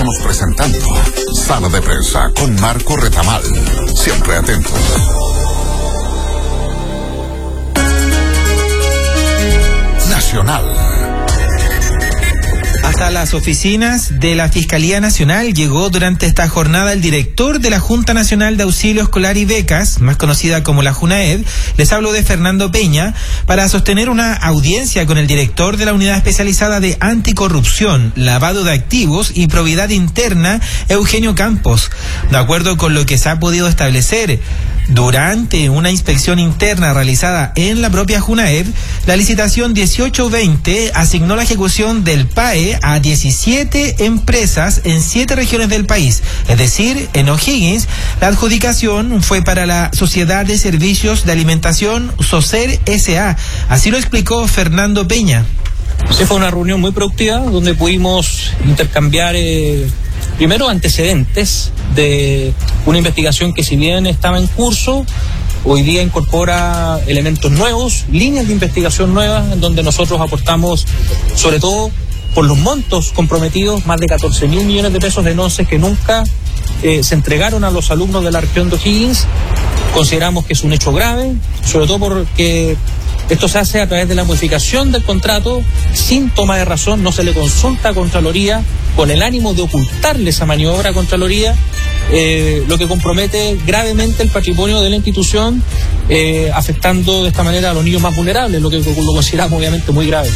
Estamos presentando Sala de Prensa con Marco Retamal. Siempre atentos. Nacional. Hasta las oficinas de la Fiscalía Nacional llegó durante esta jornada el director de la Junta Nacional de Auxilio Escolar y Becas, más conocida como la JUNAEB. Les hablo de Fernando Peña, para sostener una audiencia con el director de la Unidad Especializada de Anticorrupción, Lavado de Activos y Probidad Interna, Eugenio Campos. De acuerdo con lo que se ha podido establecer durante una inspección interna realizada en la propia JUNAEB, la licitación 1820 asignó la ejecución del PAE a 17 empresas en 7 regiones del país. Es decir, en O'Higgins, la adjudicación fue para la Sociedad de Servicios de Alimentación SOSER S.A. Así lo explicó Fernando Peña. Sí, fue una reunión muy productiva donde pudimos intercambiar primero antecedentes de una investigación que, si bien estaba en curso, hoy día incorpora elementos nuevos, líneas de investigación nuevas, en donde nosotros aportamos, sobre todo por los montos comprometidos, más de 14.000 millones de pesos de enonces que nunca se entregaron a los alumnos de la región de O'Higgins. Consideramos que es un hecho grave, sobre todo porque esto se hace a través de la modificación del contrato, sin toma de razón, no se le consulta a Contraloría, con el ánimo de ocultarle esa maniobra a Contraloría, lo que compromete gravemente el patrimonio de la institución, afectando de esta manera a los niños más vulnerables, lo que lo consideramos obviamente muy grave.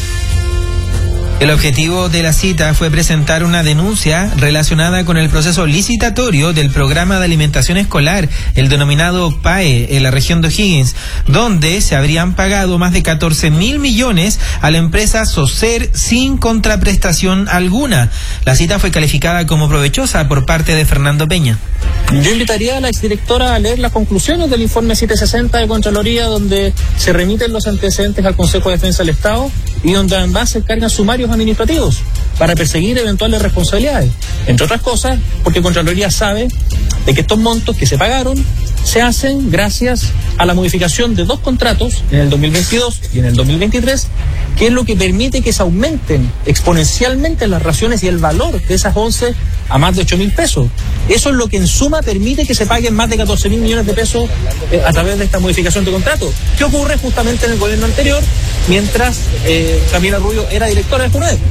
El objetivo de la cita fue presentar una denuncia relacionada con el proceso licitatorio del programa de alimentación escolar, el denominado PAE, en la región de O'Higgins, donde se habrían pagado más de 14.000 millones a la empresa SOSER sin contraprestación alguna. La cita fue calificada como provechosa por parte de Fernando Peña. Yo invitaría a la exdirectora a leer las conclusiones del informe 760 de Contraloría, donde se remiten los antecedentes al Consejo de Defensa del Estado y donde además se cargan sumarios administrativos para perseguir eventuales responsabilidades. Entre otras cosas, porque Contraloría sabe de que estos montos que se pagaron se hacen gracias a la modificación de 2 contratos en el 2022 y en el 2023, que es lo que permite que se aumenten exponencialmente las raciones y el valor de esas 11 a más de 8.000 pesos. Eso es lo que en suma permite que se paguen más de 14.000 millones de pesos a través de esta modificación de contrato. ¿Qué ocurre justamente en el gobierno anterior, mientras Camila Rubio era directora de JUNAEB?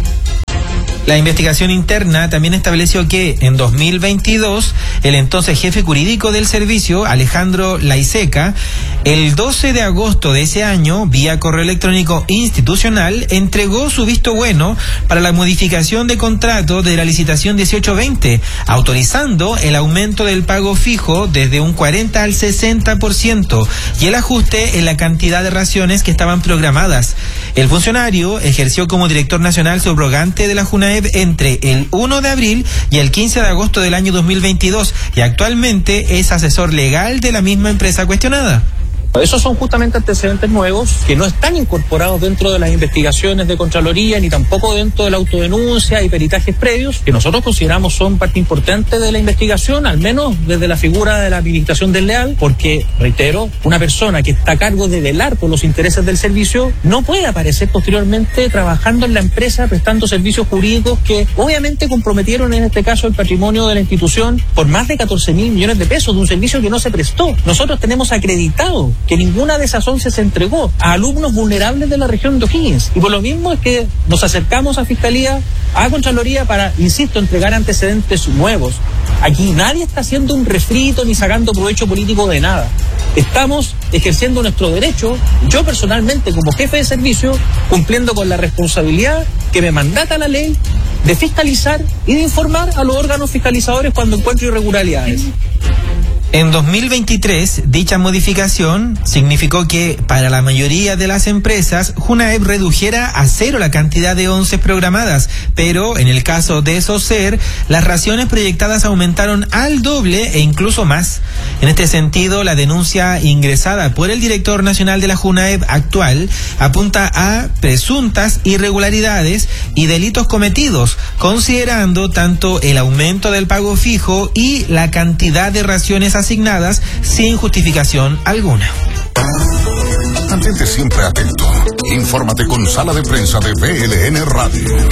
La investigación interna también estableció que en 2022 el entonces jefe jurídico del servicio, Alejandro Laiseca, el 12 de agosto de ese año, vía correo electrónico institucional, entregó su visto bueno para la modificación de contrato de la licitación 1820, autorizando el aumento del pago fijo desde un 40 al 60% y el ajuste en la cantidad de raciones que estaban programadas. El funcionario ejerció como director nacional subrogante de la JUNAEB entre el 1 de abril y el 15 de agosto del año 2022 y actualmente es asesor legal de la misma empresa cuestionada. Esos son justamente antecedentes nuevos que no están incorporados dentro de las investigaciones de Contraloría ni tampoco dentro de la autodenuncia y peritajes previos, que nosotros consideramos son parte importante de la investigación, al menos desde la figura de la administración desleal, porque, reitero, una persona que está a cargo de velar por los intereses del servicio no puede aparecer posteriormente trabajando en la empresa prestando servicios jurídicos que obviamente comprometieron en este caso el patrimonio de la institución por más de 14.000 millones de pesos de un servicio que no se prestó. Nosotros tenemos acreditado que ninguna de esas 11 se entregó a alumnos vulnerables de la región de O'Higgins. Y por lo mismo es que nos acercamos a Fiscalía, a Contraloría, para, insisto, entregar antecedentes nuevos. Aquí nadie está haciendo un refrito ni sacando provecho político de nada. Estamos ejerciendo nuestro derecho, yo personalmente como jefe de servicio, cumpliendo con la responsabilidad que me mandata la ley de fiscalizar y de informar a los órganos fiscalizadores cuando encuentro irregularidades. En 2023, dicha modificación significó que para la mayoría de las empresas, JUNAEB redujera a 0 la cantidad de 11 programadas, pero en el caso de SOSER, las raciones proyectadas aumentaron al doble e incluso más. En este sentido, la denuncia ingresada por el director nacional de la JUNAEB actual apunta a presuntas irregularidades y delitos cometidos, considerando tanto el aumento del pago fijo y la cantidad de raciones asignadas sin justificación alguna. Mantente siempre atento. Infórmate con Sala de Prensa de BLN Radio.